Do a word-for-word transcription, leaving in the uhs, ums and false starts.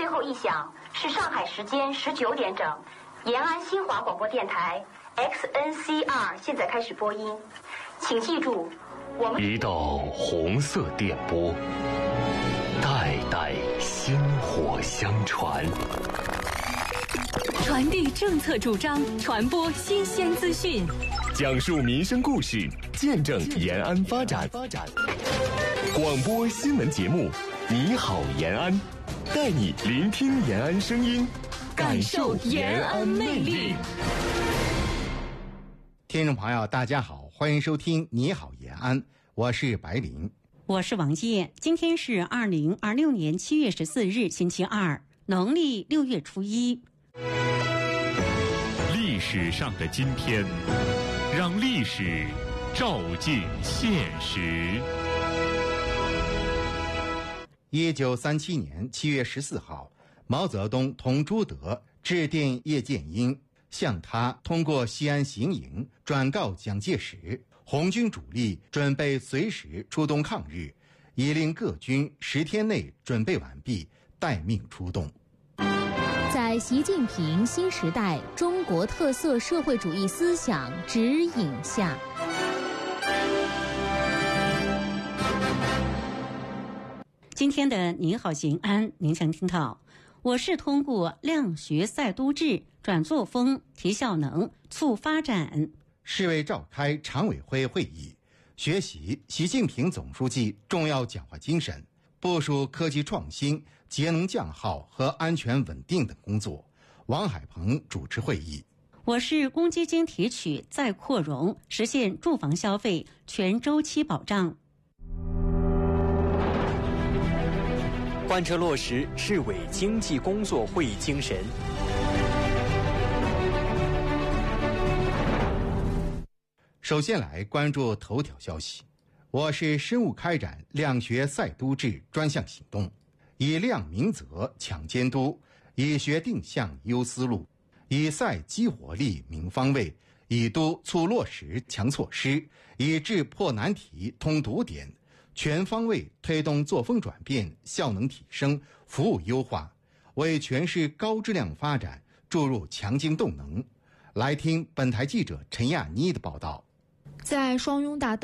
最后一响是上海时间十九点整，延安新华广播电台 X N C R 现在开始播音，请记住，我们一道红色电波，代代薪火相传， 传递政策主张，传播新鲜资讯， 讲述民生故事，见证延安发展。广播新闻节目，你好延安，带你聆听延安声音，感受延安魅力。 听众朋友大家好，欢迎收听你好延安，我是白林， 我是王叶。今天是二零二六年七月十四日星期二，农历六月初一。 历史上的今天，让历史照进现实。 一九三七年七月十四号，毛泽东同朱德致电叶剑英，向他通过西安行营转告蒋介石，红军主力准备随时出动抗日，已令各军十天内准备完毕，待命出动。 在习近平新时代中国特色社会主义思想指引下， 今天的您好延安，您曾听到，我是通过量学赛都制转作风提效能促发展。 市委召开常委会会议，学习习近平总书记重要讲话精神，部署科技创新、节能降耗和安全稳定等工作。王海鹏主持会议。 我是公积金提取再扩容，实现住房消费全周期保障。 贯彻落实市委经济工作会议精神。 首先来关注头条消息。我市深入开展量学赛都制专项行动，以量明责强监督，以学定向优思路，以赛激活力明方位，以督促落实强措施，以智破难题通堵点，全方位推动作风转变、效能提升、服务优化，为全市高质量发展注入强劲动能。来听本台记者陈亚妮的报道。 在双拥大道